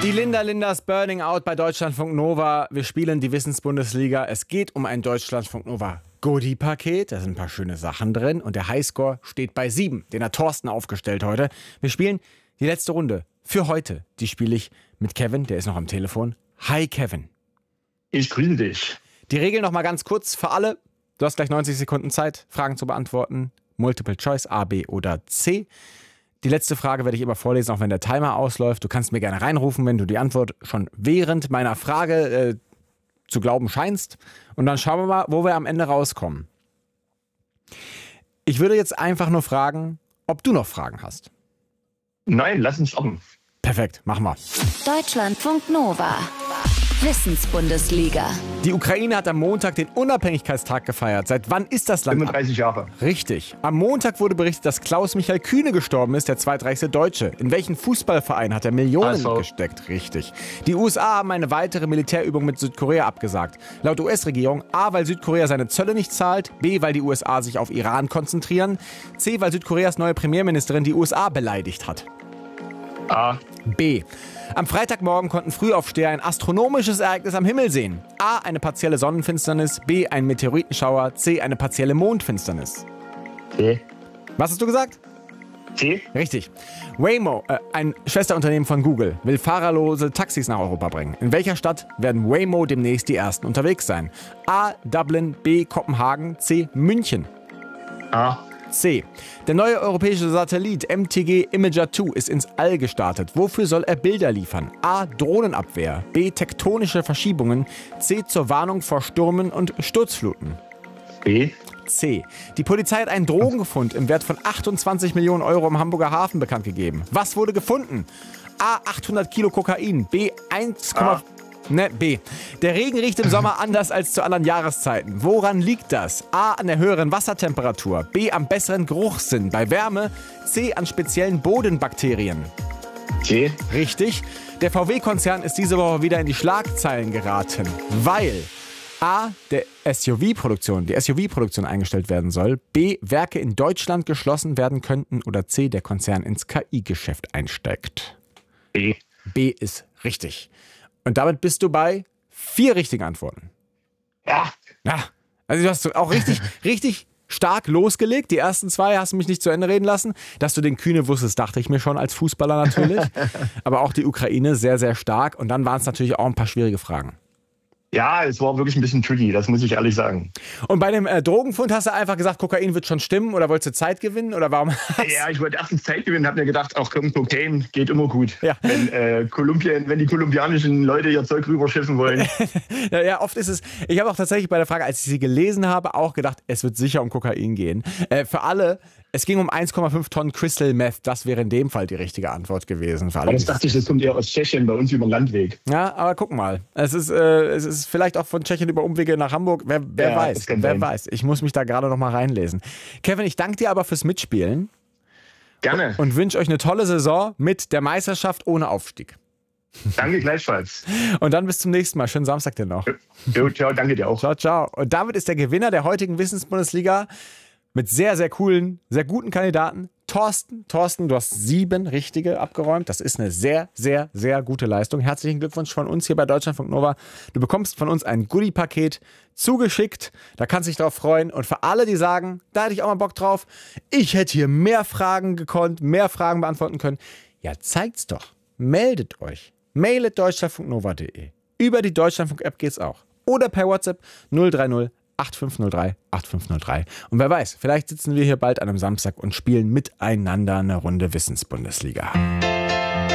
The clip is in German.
Die Lindas Burning Out bei Deutschlandfunk Nova. Wir spielen die Wissensbundesliga. Es geht um ein Deutschlandfunk Nova Goodie-Paket. Da sind ein paar schöne Sachen drin. Und der Highscore steht bei 7. Den hat Thorsten aufgestellt heute. Wir spielen die letzte Runde für heute. Die spiele ich mit Kevin. Der ist noch am Telefon. Hi, Kevin. Ich grüße dich. Die Regeln noch mal ganz kurz für alle. Du hast gleich 90 Sekunden Zeit, Fragen zu beantworten. Multiple Choice, A, B oder C. Die letzte Frage werde ich immer vorlesen, auch wenn der Timer ausläuft. Du kannst mir gerne reinrufen, wenn du die Antwort schon während meiner Frage zu glauben scheinst. Und dann schauen wir mal, wo wir am Ende rauskommen. Ich würde jetzt einfach nur fragen, ob du noch Fragen hast. Nein, lass uns stoppen. Perfekt, machen wir. Deutschlandfunk Nova. Wissensbundesliga. Die Ukraine hat am Montag den Unabhängigkeitstag gefeiert. Seit wann ist das Land? 35 Jahre. Richtig. Am Montag wurde berichtet, dass Klaus-Michael Kühne gestorben ist, der zweitreichste Deutsche. In welchen Fußballverein hat er Millionen gesteckt? Richtig. Die USA haben eine weitere Militärübung mit Südkorea abgesagt. Laut US-Regierung A, weil Südkorea seine Zölle nicht zahlt, B, weil die USA sich auf Iran konzentrieren, C, weil Südkoreas neue Premierministerin die USA beleidigt hat. A. B. Am Freitagmorgen konnten Frühaufsteher ein astronomisches Ereignis am Himmel sehen. A. Eine partielle Sonnenfinsternis. B. Ein Meteoritenschauer. C. Eine partielle Mondfinsternis. C. Was hast du gesagt? C. Richtig. Waymo, ein Schwesterunternehmen von Google, will fahrerlose Taxis nach Europa bringen. In welcher Stadt werden Waymo demnächst die ersten unterwegs sein? A. Dublin. B. Kopenhagen. C. München. A. C. Der neue europäische Satellit MTG Imager 2 ist ins All gestartet. Wofür soll er Bilder liefern? A. Drohnenabwehr. B. Tektonische Verschiebungen. C. Zur Warnung vor Stürmen und Sturzfluten. B. C. Die Polizei hat einen Drogenfund im Wert von 28 Millionen Euro im Hamburger Hafen bekannt gegeben. Was wurde gefunden? A. 800 Kilo Kokain. B. 1, B. Der Regen riecht im Sommer anders als zu anderen Jahreszeiten. Woran liegt das? A. An der höheren Wassertemperatur. B. Am besseren Geruchssinn bei Wärme. C. An speziellen Bodenbakterien. C. Richtig. Der VW-Konzern ist diese Woche wieder in die Schlagzeilen geraten, weil A. Die SUV-Produktion eingestellt werden soll. B. Werke in Deutschland geschlossen werden könnten. Oder C. Der Konzern ins KI-Geschäft einsteigt. B. B ist richtig. Und damit bist du bei 4 richtigen Antworten. Ja. Ja, also du hast auch richtig stark losgelegt. Die ersten 2 hast du mich nicht zu Ende reden lassen. Dass du den Kühne wusstest, dachte ich mir schon als Fußballer natürlich. Aber auch die Ukraine sehr, sehr stark. Und dann waren es natürlich auch ein paar schwierige Fragen. Ja, es war wirklich ein bisschen tricky, das muss ich ehrlich sagen. Und bei dem Drogenfund hast du einfach gesagt, Kokain wird schon stimmen oder wolltest du Zeit gewinnen oder warum? Ja, ich wollte erstens Zeit gewinnen, habe mir gedacht, ach komm, Kokain geht immer gut. Ja. Wenn die kolumbianischen Leute ihr Zeug rüberschiffen wollen. Ja, oft ist es, ich habe auch tatsächlich bei der Frage, als ich sie gelesen habe, auch gedacht, es wird sicher um Kokain gehen. Für alle, es ging um 1,5 Tonnen Crystal Meth, das wäre in dem Fall die richtige Antwort gewesen. Für alle, aber das dachte ich, das kommt eher aus Tschechien, bei uns über den Landweg. Ja, aber guck mal, es ist vielleicht auch von Tschechien über Umwege nach Hamburg, wer weiß. Ich muss mich da gerade noch mal reinlesen. Kevin, ich danke dir aber fürs Mitspielen. Gerne. Und wünsche euch eine tolle Saison mit der Meisterschaft ohne Aufstieg. Danke gleichfalls. Und dann bis zum nächsten Mal. Schönen Samstag dir noch. Jo, ciao, danke dir auch. Ciao, ciao. Und damit ist der Gewinner der heutigen Wissensbundesliga mit sehr, sehr coolen, sehr guten Kandidaten Thorsten. Thorsten, du hast 7 richtige abgeräumt. Das ist eine sehr, sehr, sehr gute Leistung. Herzlichen Glückwunsch von uns hier bei Deutschlandfunk Nova. Du bekommst von uns ein Goodie-Paket zugeschickt. Da kannst du dich drauf freuen. Und für alle, die sagen, da hätte ich auch mal Bock drauf, ich hätte hier mehr Fragen gekonnt, mehr Fragen beantworten können. Ja, zeigt's doch. Meldet euch. Mailet deutschlandfunknova.de. Über die Deutschlandfunk-App geht's auch. Oder per WhatsApp 030 8503 8503. Und wer weiß, vielleicht sitzen wir hier bald an einem Samstag und spielen miteinander eine Runde Wissensbundesliga.